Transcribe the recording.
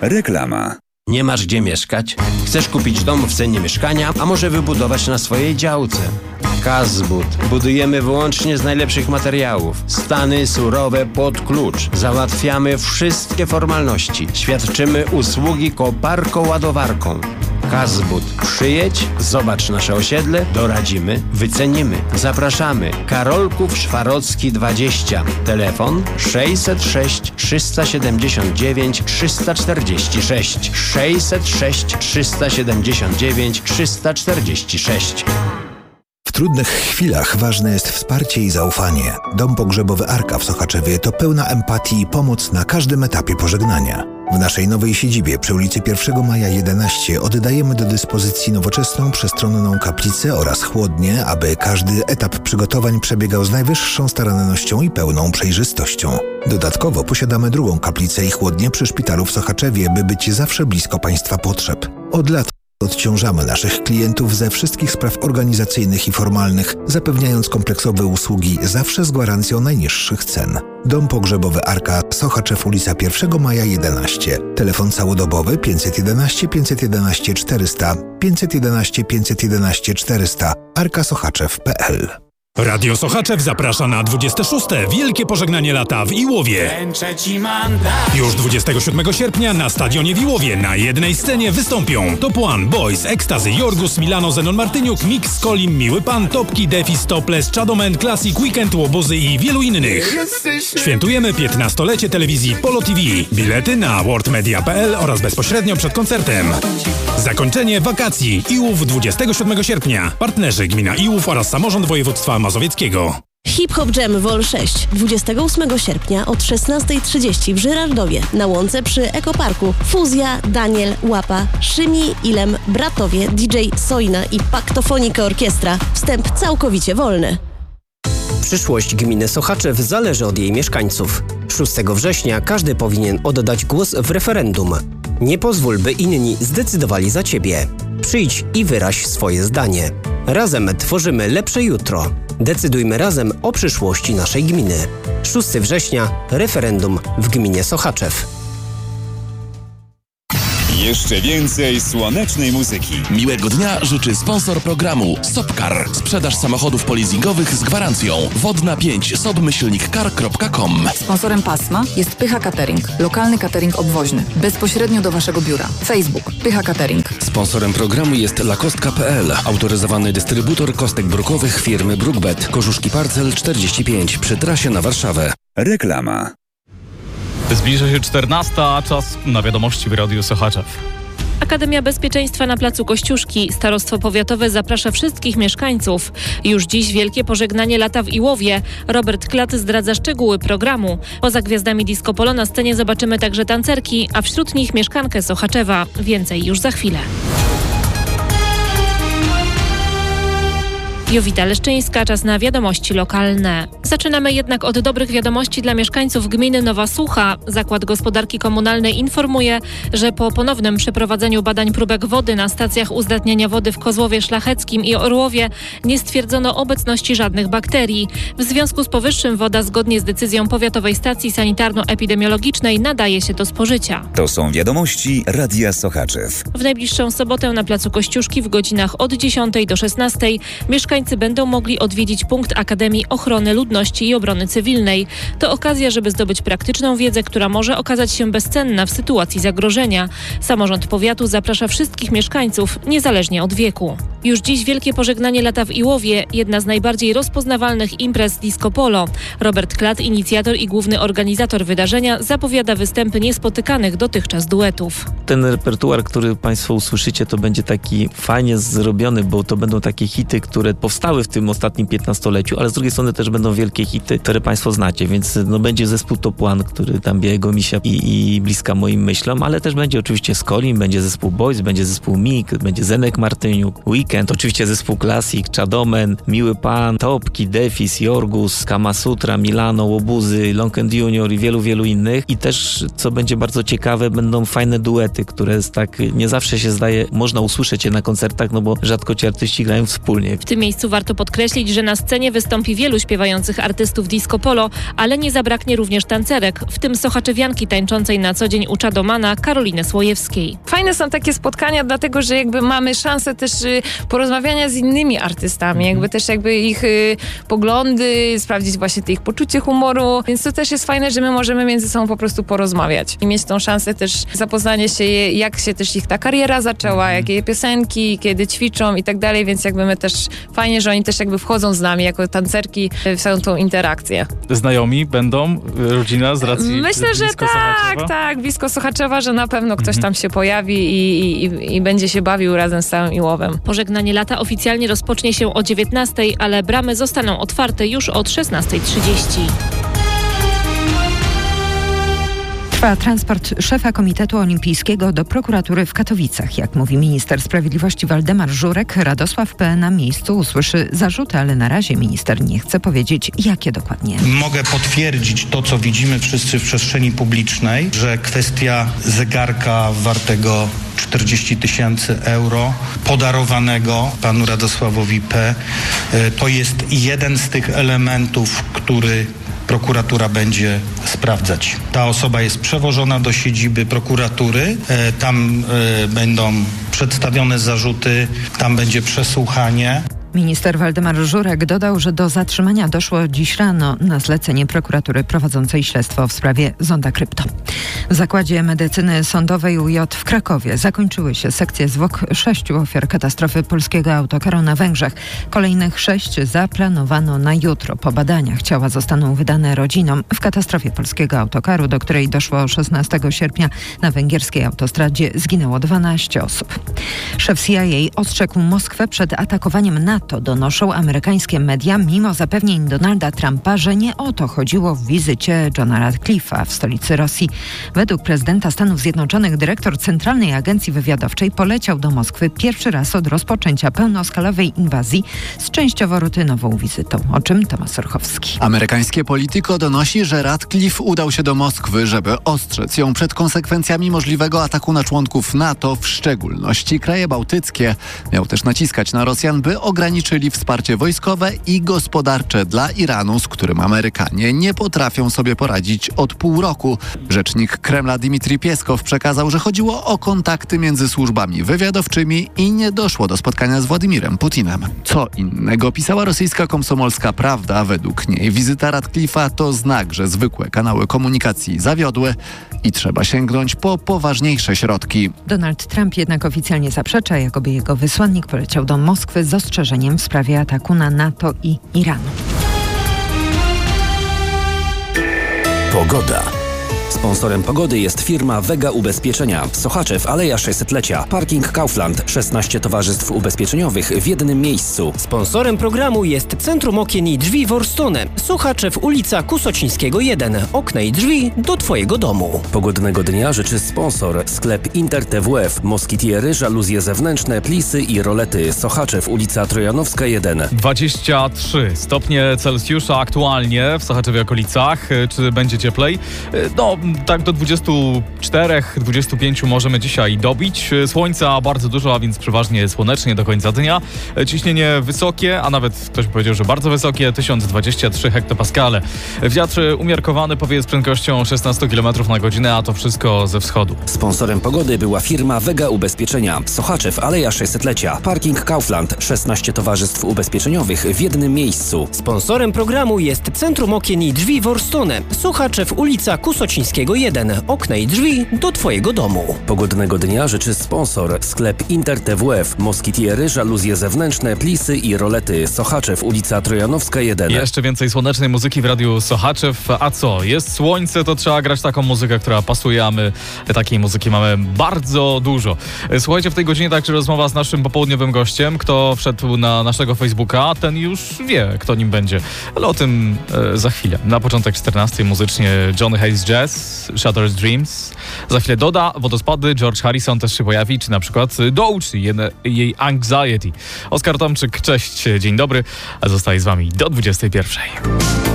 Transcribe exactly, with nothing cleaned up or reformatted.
Reklama. Nie masz gdzie mieszkać? Chcesz kupić dom w cenie mieszkania, a może wybudować na swojej działce? Kazbud. Budujemy wyłącznie z najlepszych materiałów. Stany surowe pod klucz. Załatwiamy wszystkie formalności. Świadczymy usługi koparką-ładowarką. Kazbud. Przyjedź, zobacz nasze osiedle, doradzimy, wycenimy. Zapraszamy. Karolków Szwarocki dwadzieścia. Telefon sześćset sześć trzysta siedemdziesiąt dziewięć trzysta czterdzieści sześć. sześćset sześć trzysta siedemdziesiąt dziewięć trzysta czterdzieści sześć. W trudnych chwilach ważne jest wsparcie i zaufanie. Dom pogrzebowy Arka w Sochaczewie to pełna empatii i pomoc na każdym etapie pożegnania. W naszej nowej siedzibie przy ulicy pierwszego maja jedenaście oddajemy do dyspozycji nowoczesną, przestronną kaplicę oraz chłodnię, aby każdy etap przygotowań przebiegał z najwyższą starannością i pełną przejrzystością. Dodatkowo posiadamy drugą kaplicę i chłodnię przy szpitalu w Sochaczewie, by być zawsze blisko Państwa potrzeb. Od lat odciążamy naszych klientów ze wszystkich spraw organizacyjnych i formalnych, zapewniając kompleksowe usługi zawsze z gwarancją najniższych cen. Dom pogrzebowy Arka, Sochaczew, ulica pierwszego maja jedenaście. Telefon całodobowy pięćset jedenaście pięćset jedenaście czterysta, pięćset jedenaście pięćset jedenaście czterysta, arka sochaczew kropka p l. Radio Sochaczew zaprasza na dwudzieste szóste Wielkie Pożegnanie Lata w Iłowie. Już dwudziestego siódmego sierpnia na stadionie w Iłowie na jednej scenie wystąpią Top One, Boys, Ekstazy, Jorgus, Milano, Zenon Martyniuk, Mix, Kolim, Miły Pan, Topki, Defis, Topless, Chadomen, Classic, Weekend, Łobuzy i wielu innych. Świętujemy piętnastolecie telewizji Polo T V. Bilety na worldmedia kropka p l oraz bezpośrednio przed koncertem. Zakończenie wakacji. Iłów dwudziestego siódmego sierpnia. Partnerzy gmina Iłów oraz samorząd województwa mazowieckiego. Hip Hop Jam Vol sześć dwudziestego ósmego sierpnia od szesnastej trzydzieści w Żyrardowie na łące przy Ekoparku. Fuzja, Daniel, Łapa, Szymi, Ilem, Bratowie, D J Soina i Paktofonika Orkiestra. Wstęp całkowicie wolny. Przyszłość gminy Sochaczew zależy od jej mieszkańców. szóstego września każdy powinien oddać głos w referendum. Nie pozwól, by inni zdecydowali za Ciebie. Przyjdź i wyraź swoje zdanie. Razem tworzymy lepsze jutro. Decydujmy razem o przyszłości naszej gminy. szóstego września referendum w gminie Sochaczew. Jeszcze więcej słonecznej muzyki. Miłego dnia życzy sponsor programu Sopcar. Sprzedaż samochodów polizingowych z gwarancją. Wodna pięć sobmyślnik car kropka com. Sponsorem pasma jest Pycha Catering. Lokalny catering obwoźny. Bezpośrednio do Waszego biura. Facebook Pycha Catering. Sponsorem programu jest lakostka kropka p l. Autoryzowany dystrybutor kostek brukowych firmy Brookbet. Korzuszki Parcel czterdzieści pięć przy trasie na Warszawę. Reklama. Zbliża się czternasta, a czas na wiadomości w Radiu Sochaczew. Akademia Bezpieczeństwa na placu Kościuszki. Starostwo Powiatowe zaprasza wszystkich mieszkańców. Już dziś wielkie pożegnanie lata w Iłowie. Robert Klat zdradza szczegóły programu. Poza gwiazdami disco polo na scenie zobaczymy także tancerki, a wśród nich mieszkankę Sochaczewa. Więcej już za chwilę. Jowita Leszczyńska, czas na wiadomości lokalne. Zaczynamy jednak od dobrych wiadomości dla mieszkańców gminy Nowa Sucha. Zakład Gospodarki Komunalnej informuje, że po ponownym przeprowadzeniu badań próbek wody na stacjach uzdatniania wody w Kozłowie Szlacheckim i Orłowie nie stwierdzono obecności żadnych bakterii. W związku z powyższym woda zgodnie z decyzją Powiatowej Stacji Sanitarno-Epidemiologicznej nadaje się do spożycia. To są wiadomości Radia Sochaczew. W najbliższą sobotę na placu Kościuszki w godzinach od dziesiątej do szesnastej mieszkańcy będą mogli odwiedzić punkt Akademii Ochrony Ludności i Obrony Cywilnej. To okazja, żeby zdobyć praktyczną wiedzę, która może okazać się bezcenna w sytuacji zagrożenia. Samorząd powiatu zaprasza wszystkich mieszkańców, niezależnie od wieku. Już dziś wielkie pożegnanie lata w Iłowie, jedna z najbardziej rozpoznawalnych imprez disco polo. Robert Klat, inicjator i główny organizator wydarzenia, zapowiada występy niespotykanych dotychczas duetów. Ten repertuar, który Państwo usłyszycie, to będzie taki fajnie zrobiony, bo to będą takie hity, które powstały w tym ostatnim piętnastoleciu, ale z drugiej strony też będą wielkie hity, które Państwo znacie, więc no, będzie zespół Top One, który tam Białego Misia i, i bliska moim myślom, ale też będzie oczywiście Skolim, będzie zespół Boys, będzie zespół Mik, będzie Zenek Martyniuk, Weekend, oczywiście zespół Classic, Chadomen, Miły Pan, Topki, Defis, Jorgus, Kama Sutra, Milano, Łobuzy, Long and Junior i wielu, wielu innych. I też, co będzie bardzo ciekawe, będą fajne duety, które tak nie zawsze się zdaje, można usłyszeć je na koncertach, no bo rzadko ci artyści grają wspólnie. W tym miejscu warto podkreślić, że na scenie wystąpi wielu śpiewających tańczących artystów disco polo, ale nie zabraknie również tancerek, w tym sochaczewianki tańczącej na co dzień u Czadomana Karoliny Słojewskiej. Fajne są takie spotkania, dlatego że jakby mamy szansę też y, porozmawiania z innymi artystami, jakby też jakby ich y, poglądy, sprawdzić właśnie te ich poczucie humoru, więc to też jest fajne, że my możemy między sobą po prostu porozmawiać i mieć tą szansę też zapoznanie się, jak się też ich ta kariera zaczęła, jakie piosenki, kiedy ćwiczą i tak dalej, więc jakby my też fajnie, że oni też jakby wchodzą z nami jako tancerki w całą tą interakcję. Znajomi będą? Rodzina z racji Myślę, że tak, Sochaczewa? tak, blisko Sochaczewa, że na pewno ktoś tam się pojawi i, i, i będzie się bawił razem z całym Iłowem. Pożegnanie lata oficjalnie rozpocznie się o dziewiętnastej, ale bramy zostaną otwarte już od szesnastej trzydzieści. Trwa transport szefa Komitetu Olimpijskiego do prokuratury w Katowicach. Jak mówi minister sprawiedliwości Waldemar Żurek, Radosław P. na miejscu usłyszy zarzuty, ale na razie minister nie chce powiedzieć, jakie dokładnie. Mogę potwierdzić to, co widzimy wszyscy w przestrzeni publicznej, że kwestia zegarka wartego czterdzieści tysięcy euro podarowanego panu Radosławowi P. to jest jeden z tych elementów, który prokuratura będzie sprawdzać. Ta osoba jest przewożona do siedziby prokuratury, e, tam e, będą przedstawione zarzuty, tam będzie przesłuchanie. Minister Waldemar Żurek dodał, że do zatrzymania doszło dziś rano na zlecenie prokuratury prowadzącej śledztwo w sprawie Zonda Krypto. W Zakładzie Medycyny Sądowej U J w Krakowie zakończyły się sekcje zwłok sześciu ofiar katastrofy polskiego autokaru na Węgrzech. Kolejnych sześć zaplanowano na jutro. Po badaniach ciała zostaną wydane rodzinom. W katastrofie polskiego autokaru, do której doszło szesnastego sierpnia na węgierskiej autostradzie, zginęło dwanaście osób. Szef C I A ostrzegł Moskwę przed atakowaniem NATO. Donoszą amerykańskie media, mimo zapewnień Donalda Trumpa, że nie o to chodziło w wizycie Johna Radcliffe'a w stolicy Rosji. Według prezydenta Stanów Zjednoczonych dyrektor Centralnej Agencji Wywiadowczej poleciał do Moskwy pierwszy raz od rozpoczęcia pełnoskalowej inwazji z częściowo rutynową wizytą. O czym Tomasz Orchowski. Amerykańskie Politico donosi, że Radcliffe udał się do Moskwy, żeby ostrzec ją przed konsekwencjami możliwego ataku na członków NATO, w szczególności kraje bałtyckie. Miał też naciskać na Rosjan, by ograniczyli wsparcie wojskowe i gospodarcze dla Iranu, z którym Amerykanie nie potrafią sobie poradzić od pół roku. Rzecznik Kremla Dmitrij Pieskow przekazał, że chodziło o kontakty między służbami wywiadowczymi i nie doszło do spotkania z Władimirem Putinem. Co innego pisała rosyjska komsomolska Prawda. Według niej wizyta Radcliffe'a to znak, że zwykłe kanały komunikacji zawiodły i trzeba sięgnąć po poważniejsze środki. Donald Trump jednak oficjalnie zaprzecza, jakoby jego wysłannik poleciał do Moskwy z ostrzeżeniem w sprawie ataku na NATO i Iranu. Pogoda. Sponsorem pogody jest firma Vega Ubezpieczenia. Sochaczew, Aleja sześćsetlecia. Parking Kaufland. szesnaście towarzystw ubezpieczeniowych w jednym miejscu. Sponsorem programu jest Centrum Okien i Drzwi Worstone. Sochaczew, ulica Kusocińskiego jeden. Okna i drzwi do Twojego domu. Pogodnego dnia życzy sponsor. Sklep Inter T W F. Moskitiery, żaluzje zewnętrzne, plisy i rolety. Sochaczew, ulica Trojanowska jeden. dwadzieścia trzy stopnie Celsjusza aktualnie w Sochaczewie okolicach. Czy będzie cieplej? No, tak do dwudziestu czterech dwudziestu pięciu możemy dzisiaj dobić. Słońca bardzo dużo, a więc przeważnie słonecznie do końca dnia. Ciśnienie wysokie, a nawet ktoś by powiedział, że bardzo wysokie, tysiąc dwadzieścia trzy hektopaskale. Wiatr umiarkowany powieje z prędkością szesnaście kilometrów na godzinę, a to wszystko ze wschodu. Sponsorem pogody była firma Vega Ubezpieczenia. Sochaczew, Aleja sześćsetlecia. Parking Kaufland. szesnaście towarzystw ubezpieczeniowych w jednym miejscu. Sponsorem programu jest Centrum Okien i Drzwi Worstone. Sochaczew, ulica Kusocińskiego jeden. Okna i drzwi do Twojego domu. Pogodnego dnia życzy sponsor. Sklep Inter T W F. Moskitiery, żaluzje zewnętrzne, plisy i rolety. Sochaczew, ulica Trojanowska jeden. Jeszcze więcej słonecznej muzyki w Radiu Sochaczew. A co? Jest słońce, to trzeba grać taką muzykę, która pasuje, a my takiej muzyki mamy bardzo dużo. Słuchajcie, w tej godzinie także rozmowa z naszym popołudniowym gościem. Kto wszedł na naszego Facebooka, ten już wie, kto nim będzie. Ale o tym e, za chwilę. Na początek czternastej muzycznie Johnny Hayes Jazz, Shattered Dreams. Za chwilę Doda, Wodospady, George Harrison też się pojawi, czy na przykład Doge, jej Anxiety. Oskar Tomczyk, cześć, dzień dobry. Zostaje z wami do dwudziestej pierwszej.